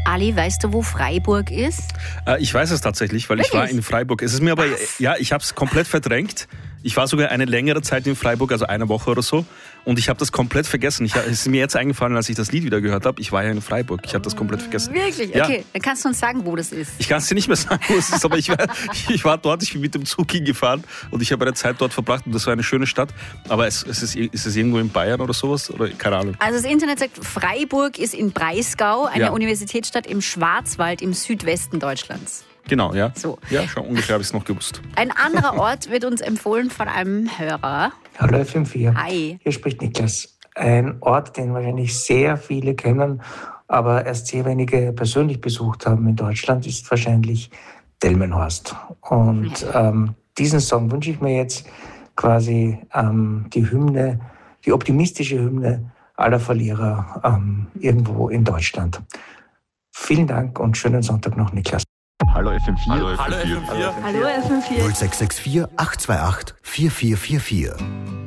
Ali, weißt du, wo Freiburg ist? Ich weiß es tatsächlich, weil ich war in Freiburg. Es ist mir aber, ich habe es komplett verdrängt. Ich war sogar eine längere Zeit in Freiburg, also eine Woche oder so. Und ich habe das komplett vergessen. Es ist mir jetzt eingefallen, als ich das Lied wieder gehört habe. Ich war ja in Freiburg. Ich habe das komplett vergessen. Wirklich? Ja. Okay, dann kannst du uns sagen, wo das ist. Ich kann es dir nicht mehr sagen, wo es ist, aber ich war dort, ich bin mit dem Zug hingefahren und ich habe eine Zeit dort verbracht und das war eine schöne Stadt. Aber ist es irgendwo in Bayern oder sowas? Oder keine Ahnung. Also das Internet sagt, Freiburg ist in Breisgau, einer Universitätsstadt im Schwarzwald im Südwesten Deutschlands. Genau, ja. So. Ja, schon ungefähr habe ich es noch gewusst. Ein anderer Ort wird uns empfohlen von einem Hörer. Hallo FM4. Hi. Hier spricht Niklas. Ein Ort, den wahrscheinlich sehr viele kennen, aber erst sehr wenige persönlich besucht haben in Deutschland, ist wahrscheinlich Delmenhorst. Und diesen Song wünsche ich mir jetzt quasi die Hymne, die optimistische Hymne aller Verlierer irgendwo in Deutschland. Vielen Dank und schönen Sonntag noch, Niklas. Hallo FM4. Hallo FM4. Hallo FM4. 0664 828 4444.